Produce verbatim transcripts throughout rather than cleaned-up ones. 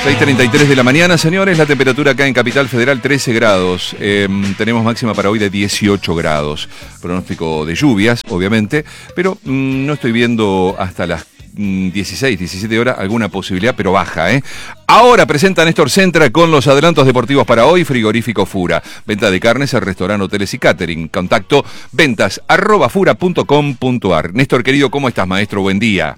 seis treinta y tres de la mañana, señores, la temperatura acá en Capital Federal trece grados, eh, tenemos máxima para hoy de dieciocho grados, pronóstico de lluvias, obviamente, pero mmm, no estoy viendo hasta las mmm, dieciséis, diecisiete horas alguna posibilidad, pero baja, ¿eh? Ahora presenta Néstor Centra con los adelantos deportivos para hoy, Frigorífico Fura, venta de carnes al restaurante, hoteles y catering, contacto ventas arroba fura punto com punto ar. Néstor, querido, ¿cómo estás, maestro? Buen día.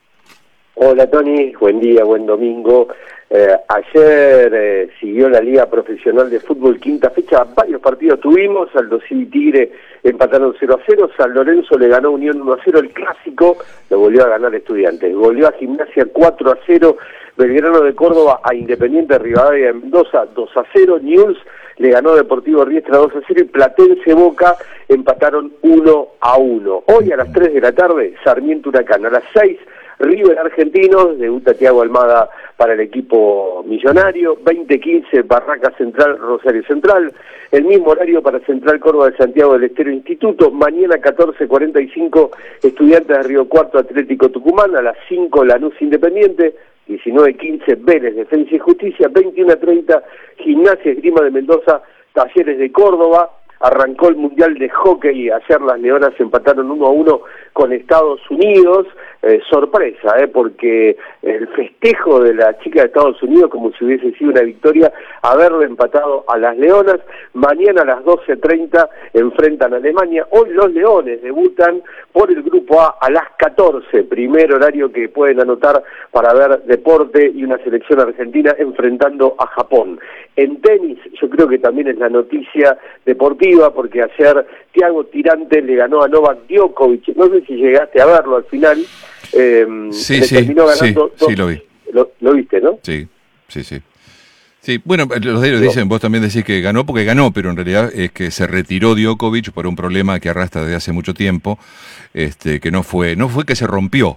Hola Tony, buen día, buen domingo. Eh, ayer eh, siguió la Liga Profesional de Fútbol, quinta fecha, varios partidos tuvimos, Aldo Civi y Tigre empataron cero a cero, San Lorenzo le ganó Unión uno a cero, el Clásico lo volvió a ganar Estudiantes, volvió a Gimnasia cuatro a cero, Belgrano de Córdoba a Independiente Rivadavia de Mendoza dos a cero, Newell's le ganó Deportivo Riestra dos a cero y Platense Boca empataron uno a uno. Hoy a las tres de la tarde, Sarmiento Huracán, a las seis, River Argentinos, debuta Thiago Almada para el equipo millonario, veinte quince Barraca Central, Rosario Central, el mismo horario para Central Córdoba de Santiago del Estero Instituto, mañana catorce cuarenta y cinco Estudiantes de Río Cuarto Atlético Tucumán, a las cinco Lanús Independiente, diecinueve quince Vélez Defensa y Justicia, veintiuno treinta Gimnasia Esgrima de Mendoza, Talleres de Córdoba. Arrancó el Mundial de Hockey, ayer las Leonas empataron uno a uno con Estados Unidos, eh, sorpresa, eh, porque el festejo de la chica de Estados Unidos, como si hubiese sido una victoria, haberle empatado a las Leonas. Mañana a las doce treinta enfrentan a Alemania. Hoy los Leones debutan por el Grupo A a las catorce, primer horario que pueden anotar para ver deporte y una selección argentina enfrentando a Japón. En tenis, yo creo que también es la noticia deportiva, porque ayer Thiago Tirante le ganó a Novak Djokovic, no sé si llegaste a verlo al final, eh, sí, le sí, terminó ganando sí, dos, sí, lo vi. Lo, lo viste, ¿no? Sí, sí, sí. Sí, bueno, los diarios dicen, vos también decís que ganó porque ganó, pero en realidad es que se retiró Djokovic por un problema que arrastra desde hace mucho tiempo, este, que no fue, no fue que se rompió,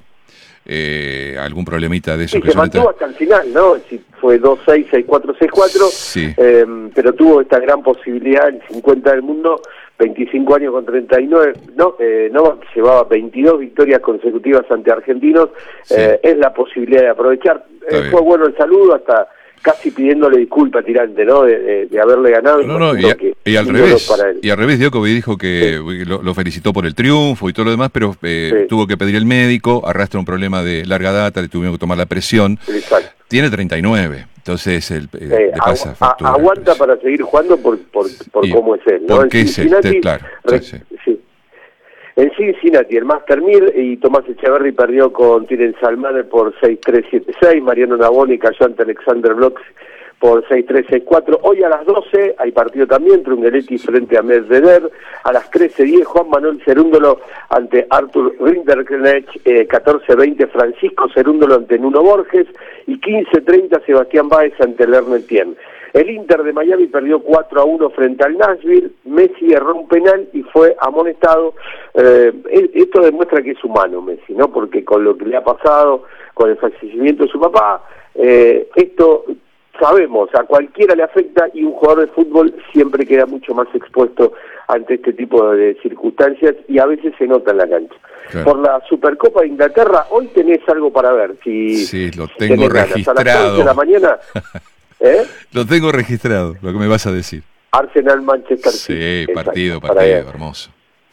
eh, algún problemita de eso. Sí, que se mantuvo hasta el final, ¿no? Si fue dos seis, seis cuatro, seis cuatro, sí. eh, pero tuvo esta gran posibilidad en cincuenta del mundo, veinticinco años con treinta y nueve, no, eh, no llevaba veintidós victorias consecutivas ante argentinos, sí. eh, es la posibilidad de aprovechar. Eh, fue bueno el saludo, hasta casi pidiéndole disculpa a Tirante, ¿no? De, de, de haberle ganado. No, no, y, a, que, y al revés, y al revés Djokovic dijo que sí. lo, lo felicitó por el triunfo y todo lo demás, pero eh, sí. tuvo que pedir el médico, arrastra un problema de larga data, le tuvieron que tomar la presión. Exacto. Tiene treinta y nueve, entonces el, el, eh, le pasa agu factura, aguanta para seguir jugando por, por, por cómo es él, ¿no? Porque es este, claro. Re, sí, sí. Sí. En Cincinnati, el Master mil, y Tomás Echeverry perdió con Terence Almaner por seis tres siete seis, Mariano Navoni cayó ante Alexander Blocks por seis tres seis cuatro. Hoy a las doce hay partido también, Trungelliti frente a Medvedev. A las trece diez, Juan Manuel Cerúndolo ante Arthur Rinderknecht, eh, catorce veinte, Francisco Cerúndolo ante Nuno Borges, y quince treinta, Sebastián Báez ante Lerner Tien. El Inter de Miami perdió cuatro a uno frente al Nashville, Messi erró un penal y fue amonestado. Eh, esto demuestra que es humano Messi, ¿no? Porque con lo que le ha pasado, con el fallecimiento de su papá, eh, esto sabemos, a cualquiera le afecta, y un jugador de fútbol siempre queda mucho más expuesto ante este tipo de circunstancias, y a veces se nota en la cancha. Claro. Por la Supercopa de Inglaterra, hoy tenés algo para ver. Si, sí, lo tengo si registrado. Ganas. A las once de la mañana... ¿Eh? Lo tengo registrado, lo que me vas a decir. Arsenal-Manchester City. Sí, partido, partido, para hermoso.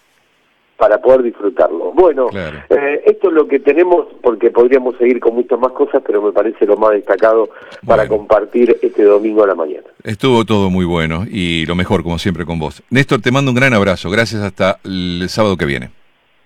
Para poder disfrutarlo. Bueno, claro. eh, esto es lo que tenemos, porque podríamos seguir con muchas más cosas, pero me parece lo más destacado para bueno. compartir este domingo a la mañana. Estuvo todo muy bueno y lo mejor, como siempre, con vos. Néstor, te mando un gran abrazo. Gracias, hasta el sábado que viene.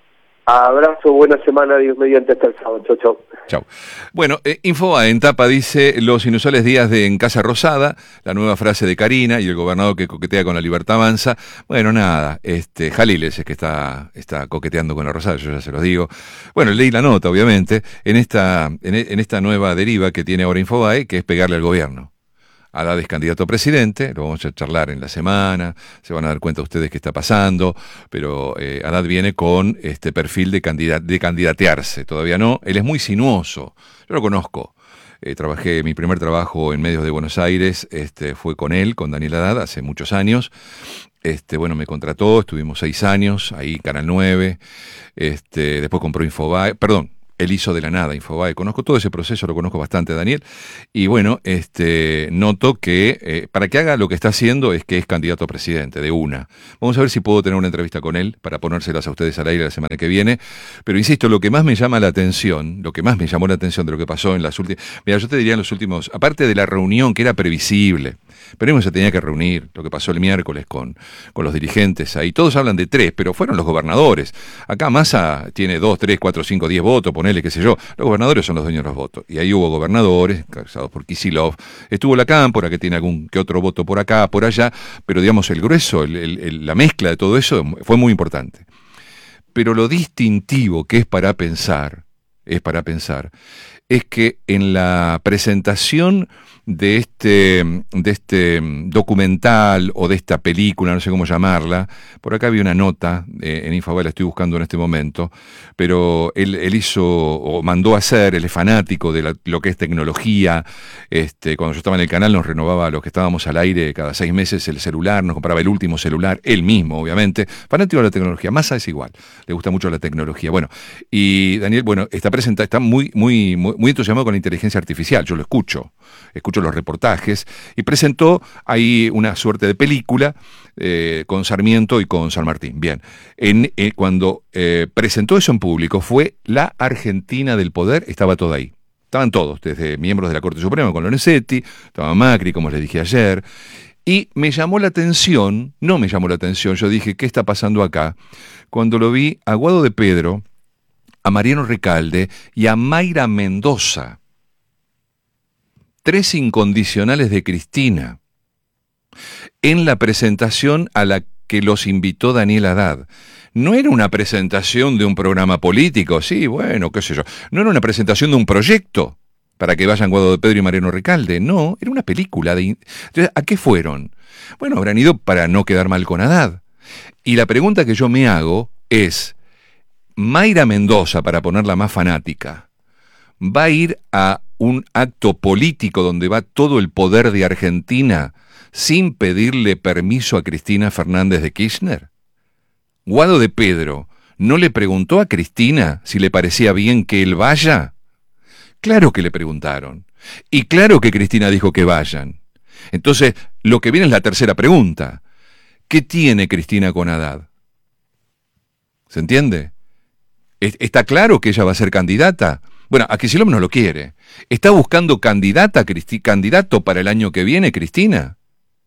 Abrazo, buena semana, Dios mediante, hasta el sábado. Chau, chau. Chau. Bueno, eh, Infobae en tapa dice: los inusuales días de En Casa Rosada, la nueva frase de Karina y el gobernador que coquetea con la libertad avanza. Bueno, nada, este Jalil es el que está, está coqueteando con la Rosada, yo ya se los digo. Bueno, leí la nota, obviamente, en esta, en, en esta nueva deriva que tiene ahora Infobae, que es pegarle al gobierno. Haddad es candidato a presidente, lo vamos a charlar en la semana, se van a dar cuenta ustedes qué está pasando, pero eh, Haddad viene con este perfil de, candidat de candidatearse, todavía no, él es muy sinuoso, yo lo conozco, eh, trabajé, mi primer trabajo en Medios de Buenos Aires este, fue con él, con Daniel Haddad, hace muchos años. Este, bueno, me contrató, estuvimos seis años, ahí Canal nueve, este, después compró Infobae, perdón, él hizo de la nada Infobae. Conozco todo ese proceso, lo conozco bastante, Daniel. Y bueno, este, noto que eh, para que haga lo que está haciendo es que es candidato a presidente, de una. Vamos a ver si puedo tener una entrevista con él para ponérselas a ustedes al aire la semana que viene. Pero insisto, lo que más me llama la atención, lo que más me llamó la atención de lo que pasó en las últimas... Mira, yo te diría en los últimos... Aparte de la reunión que era previsible, pero uno se tenía que reunir, lo que pasó el miércoles con, con los dirigentes ahí. Todos hablan de tres, pero fueron los gobernadores. Acá Massa tiene dos, tres, cuatro, cinco, diez votos, ponele, qué sé yo. Los gobernadores son los dueños de los votos. Y ahí hubo gobernadores, encabezados por Kicillof. Estuvo la Cámpora, que tiene algún que otro voto por acá, por allá. Pero digamos, el grueso, el, el, el, la mezcla de todo eso fue muy importante. Pero lo distintivo que es para pensar, es para pensar, es que en la presentación de este, de este documental o de esta película, no sé cómo llamarla, por acá había una nota, eh, en Infobae la estoy buscando en este momento, pero él, él hizo, o mandó a hacer, él es fanático de la, lo que es tecnología, este, cuando yo estaba en el canal nos renovaba los que estábamos al aire cada seis meses el celular, nos compraba el último celular, él mismo, obviamente, fanático de la tecnología. Massa es igual, le gusta mucho la tecnología. Bueno, y Daniel, bueno, está presentado, está muy, muy, muy, muy entusiasmado con la inteligencia artificial, yo lo escucho, escucho los reportajes, y presentó ahí una suerte de película eh, con Sarmiento y con San Martín. Bien, en, eh, cuando eh, presentó eso en público, fue la Argentina del poder, estaba toda ahí. Estaban todos, desde miembros de la Corte Suprema con Lorenzetti, estaba Macri, como les dije ayer, y me llamó la atención, no me llamó la atención, yo dije, ¿qué está pasando acá? Cuando lo vi a Guado de Pedro, a Mariano Recalde y a Mayra Mendoza, tres incondicionales de Cristina, en la presentación a la que los invitó Daniel Haddad. No era una presentación de un programa político, sí, bueno, qué sé yo. No era una presentación de un proyecto para que vayan Guado de Pedro y Mariano Recalde. No, era una película. De... Entonces, ¿a qué fueron? Bueno, habrán ido para no quedar mal con Haddad. Y la pregunta que yo me hago es, Mayra Mendoza, para ponerla más fanática, ¿va a ir a un acto político donde va todo el poder de Argentina sin pedirle permiso a Cristina Fernández de Kirchner? Guado de Pedro no le preguntó a Cristina si le parecía bien que él vaya. Claro que le preguntaron. Y claro que Cristina dijo que vayan. Entonces, lo que viene es la tercera pregunta. ¿Qué tiene Cristina con Haddad? ¿Se entiende? ¿Está claro que ella va a ser candidata? Bueno, a Kicillof no lo quiere. ¿Está buscando candidata, Cristi- candidato para el año que viene, Cristina?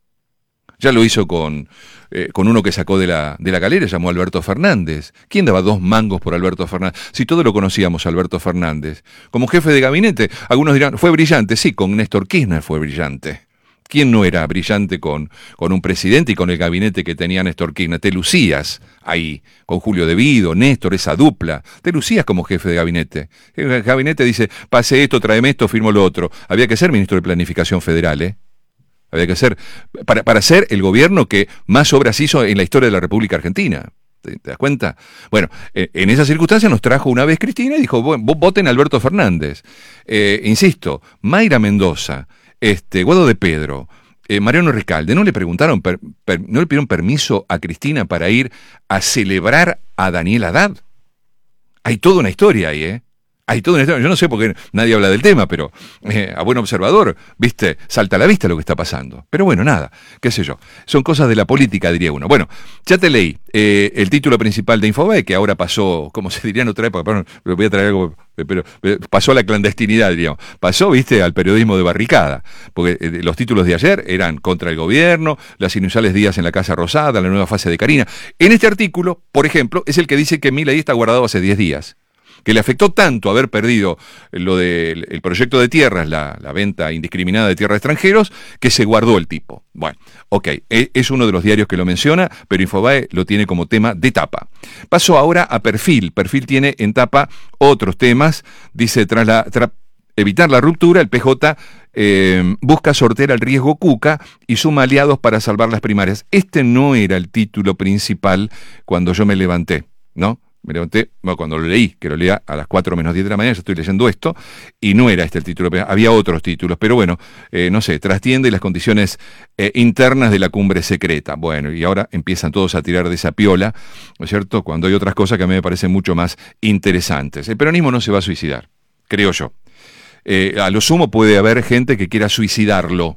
Ya lo hizo con, eh, con uno que sacó de la, de la galera, llamó Alberto Fernández. ¿Quién daba dos mangos por Alberto Fernández? Si todos lo conocíamos, Alberto Fernández. Como jefe de gabinete, algunos dirán, ¿fue brillante? Sí, con Néstor Kirchner fue brillante. ¿Quién no era brillante con, con un presidente y con el gabinete que tenía Néstor Kirchner? Te lucías ahí, con Julio De Vido, Néstor, esa dupla. Te lucías como jefe de gabinete. El gabinete dice, pase esto, tráeme esto, firmo lo otro. Había que ser ministro de Planificación Federal, ¿eh? Había que ser, para, para ser el gobierno que más obras hizo en la historia de la República Argentina. ¿Te, te das cuenta? Bueno, eh, en esa circunstancia nos trajo una vez Cristina y dijo, bueno, voten a Alberto Fernández. Eh, insisto, Mayra Mendoza, este, Guado de Pedro, eh, Mariano Recalde, ¿no le preguntaron, per, per, no le pidieron permiso a Cristina para ir a celebrar a Daniel Haddad? Hay toda una historia ahí, ¿eh? Hay toda una historia. Yo no sé por qué nadie habla del tema, pero eh, a buen observador, viste, salta a la vista lo que está pasando. Pero bueno, nada, qué sé yo. Son cosas de la política, diría uno. Bueno, ya te leí eh, el título principal de Infobae, que ahora pasó, como se diría en otra época, perdón, voy a traer algo, pero pasó a la clandestinidad, diríamos. Pasó, viste, al periodismo de barricada. Porque eh, los títulos de ayer eran contra el gobierno, las inusuales días en la Casa Rosada, la nueva fase de Karina. En este artículo, por ejemplo, es el que dice que Milei está guardado hace diez días. Que le afectó tanto haber perdido lo del el proyecto de tierras, la, la venta indiscriminada de tierras a extranjeros, que se guardó el tipo. Bueno, ok, es uno de los diarios que lo menciona, pero Infobae lo tiene como tema de tapa. Paso ahora a Perfil. Perfil tiene en tapa otros temas. Dice, tras, la, tras evitar la ruptura, el P J eh, busca sortear el riesgo Cuca y suma aliados para salvar las primarias. Este no era el título principal cuando yo me levanté, ¿no? Me levanté, bueno, cuando lo leí, que lo leía a las cuatro menos diez de la mañana, ya estoy leyendo esto, y no era este el título, había otros títulos, pero bueno, eh, no sé, trasciende las condiciones eh, internas de la cumbre secreta. Bueno, y ahora empiezan todos a tirar de esa piola, ¿no es cierto?, cuando hay otras cosas que a mí me parecen mucho más interesantes. El peronismo no se va a suicidar, creo yo. Eh, a lo sumo puede haber gente que quiera suicidarlo,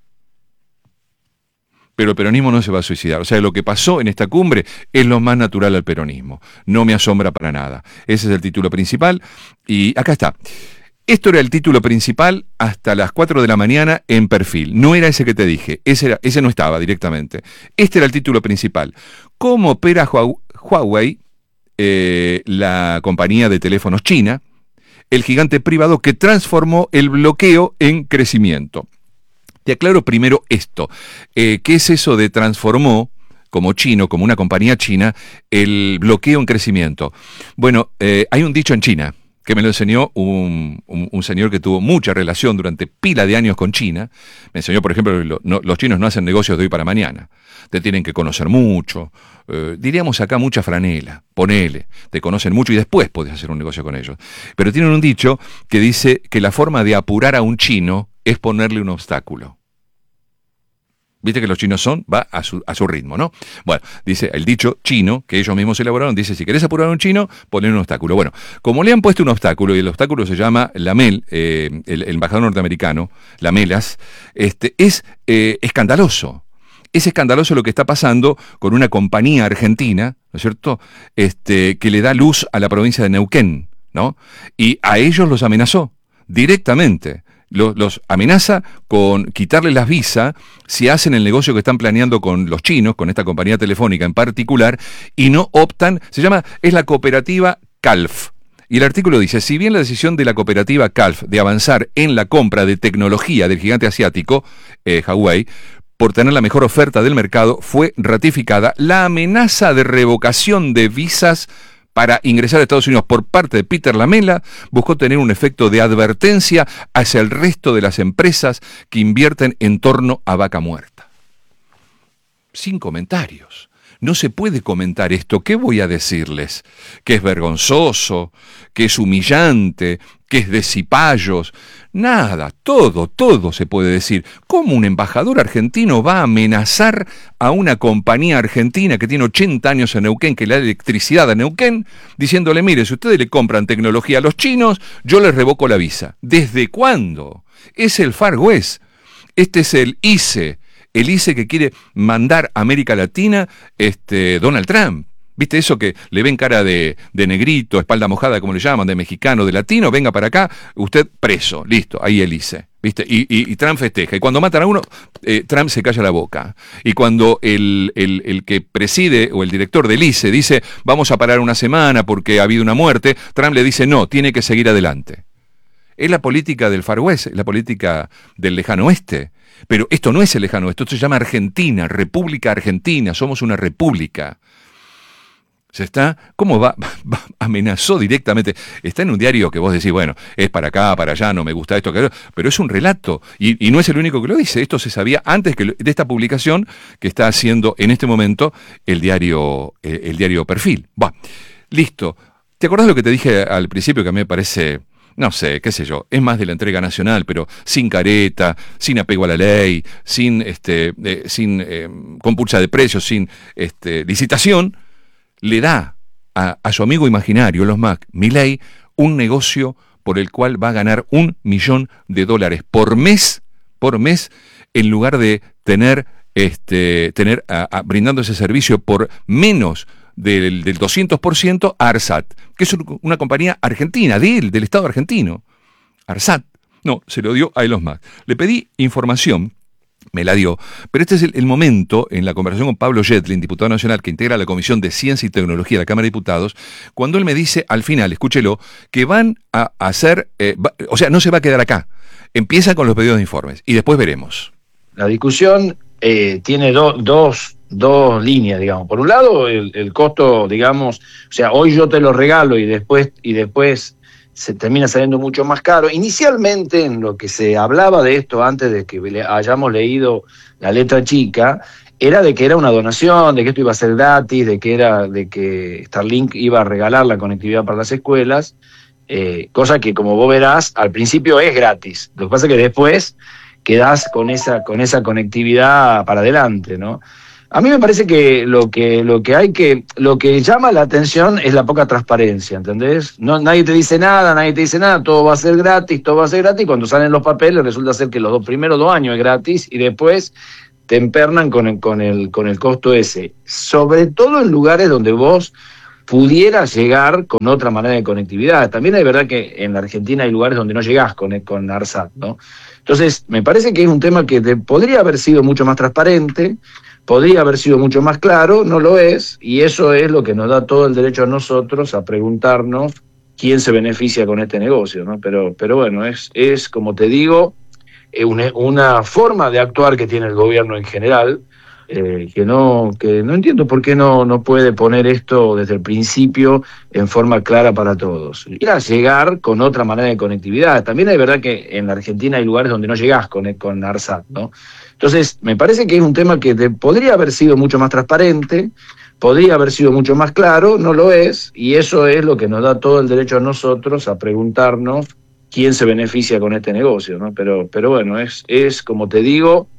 pero el peronismo no se va a suicidar. O sea, lo que pasó en esta cumbre es lo más natural al peronismo. No me asombra para nada. Ese es el título principal. Y acá está. Esto era el título principal hasta las cuatro de la mañana en Perfil. No era ese que te dije. Ese, era, ese no estaba directamente. Este era el título principal. ¿Cómo opera Huawei, eh, la compañía de teléfonos china, el gigante privado que transformó el bloqueo en crecimiento? Te aclaro primero esto. Eh, ¿Qué es eso de transformó, como chino, como una compañía china, el bloqueo en crecimiento? Bueno, eh, hay un dicho en China que me lo enseñó un, un, un señor que tuvo mucha relación durante pila de años con China. Me enseñó, por ejemplo, que lo, no, los chinos no hacen negocios de hoy para mañana. Te tienen que conocer mucho. Eh, diríamos acá mucha franela, ponele. Te conocen mucho y después podés hacer un negocio con ellos. Pero tienen un dicho que dice que la forma de apurar a un chino es ponerle un obstáculo. Viste que los chinos son, va a su, a su ritmo, ¿no? Bueno, dice el dicho chino, que ellos mismos elaboraron, dice, si querés apurar a un chino, ponle un obstáculo. Bueno, como le han puesto un obstáculo, y el obstáculo se llama Lamel, eh, el, el embajador norteamericano, Lamelas, este, es eh, escandaloso. Es escandaloso lo que está pasando con una compañía argentina, ¿no es cierto?, este, que le da luz a la provincia de Neuquén, ¿no? Y a ellos los amenazó directamente. Los, los amenaza con quitarle las visas si hacen el negocio que están planeando con los chinos, con esta compañía telefónica en particular, y no optan, se llama, es la cooperativa Calf. Y el artículo dice, si bien la decisión de la cooperativa Calf de avanzar en la compra de tecnología del gigante asiático, eh, Huawei, por tener la mejor oferta del mercado, fue ratificada, la amenaza de revocación de visas para ingresar a Estados Unidos por parte de Peter Lamela buscó tener un efecto de advertencia hacia el resto de las empresas que invierten en torno a vaca muerta. Sin comentarios. No se puede comentar esto. ¿Qué voy a decirles? Que es vergonzoso, que es humillante, que es de cipayos. Nada, todo, todo se puede decir. ¿Cómo un embajador argentino va a amenazar a una compañía argentina que tiene ochenta años en Neuquén, que le da electricidad a Neuquén, diciéndole, mire, si ustedes le compran tecnología a los chinos, yo les revoco la visa? ¿Desde cuándo? Es el Far West. Este es el I C E. El I C E que quiere mandar a América Latina este, Donald Trump. ¿Viste eso que le ven cara de, de negrito, espalda mojada, como le llaman, de mexicano, de latino? Venga para acá, usted preso, listo, ahí el I C E. ¿Viste? Y, y, y Trump festeja. Y cuando matan a uno, eh, Trump se calla la boca. Y cuando el, el, el que preside o el director del I C E dice, vamos a parar una semana porque ha habido una muerte, Trump le dice, no, tiene que seguir adelante. Es la política del Far West, es la política del lejano oeste. Pero esto no es el lejano oeste, esto se llama Argentina, República Argentina, somos una república. Se está, ¿cómo va? va? Amenazó directamente. Está en un diario que vos decís, bueno, es para acá, para allá, no me gusta esto, que pero es un relato. Y, y no es el único que lo dice. Esto se sabía antes que de esta publicación que está haciendo en este momento el diario, eh, el diario Perfil. Va, listo. ¿Te acordás lo que te dije al principio que a mí me parece, no sé, qué sé yo, es más de la entrega nacional, pero sin careta, sin apego a la ley, sin, este, eh, sin eh, compulsa de precios, sin este, licitación? Le da a, a su amigo imaginario, Elon Musk, Milei, un negocio por el cual va a ganar un millón de dólares por mes, por mes, en lugar de tener, este, tener a, a, brindando ese servicio por menos del, del doscientos por ciento a ARSAT, que es una compañía argentina, de él, del Estado argentino. ARSAT, no, se lo dio a Elon Musk. Le pedí información. Me la dio, pero este es el, el momento, en la conversación con Pablo Yetlin, diputado nacional que integra la Comisión de Ciencia y Tecnología de la Cámara de Diputados, cuando él me dice, al final, escúchelo, que van a hacer, eh, va, o sea, no se va a quedar acá, empieza con los pedidos de informes, y después veremos. La discusión eh, tiene do, dos, dos líneas, digamos. Por un lado, el, el costo, digamos, o sea, hoy yo te lo regalo y después, y después se termina saliendo mucho más caro. Inicialmente, en lo que se hablaba de esto antes de que hayamos leído la letra chica, era de que era una donación, de que esto iba a ser gratis, de que era de que Starlink iba a regalar la conectividad para las escuelas, eh, cosa que, como vos verás, al principio es gratis. Lo que pasa es que después quedás con esa, con esa conectividad para adelante, ¿no? A mí me parece que lo que lo que hay que lo que llama la atención es la poca transparencia, ¿entendés? No, nadie te dice nada, nadie te dice nada, todo va a ser gratis, todo va a ser gratis. Cuando salen los papeles resulta ser que los dos primeros dos años es gratis y después te empernan con el, con el, con el costo ese. Sobre todo en lugares donde vos pudieras llegar con otra manera de conectividad. También es verdad que en la Argentina hay lugares donde no llegás con, con ARSAT, ¿no? Entonces, me parece que es un tema que te, podría haber sido mucho más transparente, podría haber sido mucho más claro, no lo es, y eso es lo que nos da todo el derecho a nosotros a preguntarnos quién se beneficia con este negocio, ¿no? Pero, pero bueno, es, es, como te digo, una, una forma de actuar que tiene el gobierno en general, eh, que no que no entiendo por qué no, no puede poner esto desde el principio en forma clara para todos. Ir a llegar con otra manera de conectividad. También es verdad que en la Argentina hay lugares donde no llegás con, con ARSAT, ¿no? Entonces, me parece que es un tema que te, podría haber sido mucho más transparente, podría haber sido mucho más claro, no lo es, y eso es lo que nos da todo el derecho a nosotros a preguntarnos quién se beneficia con este negocio, ¿no? Pero, pero bueno, es, es como te digo,